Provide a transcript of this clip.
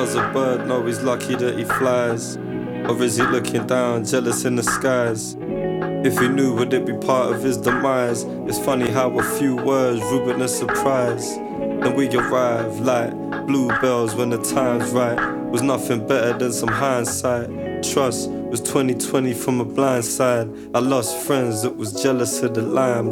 does a bird know he's lucky that he flies? Or is he looking down, jealous in the skies? If he knew, would it be part of his demise? It's funny how a few words ruin a surprise. Then we arrive like bluebells when the time's right. Was nothing better than some hindsight. Trust was 2020 from a blind side. I lost friends that was jealous of the limelight.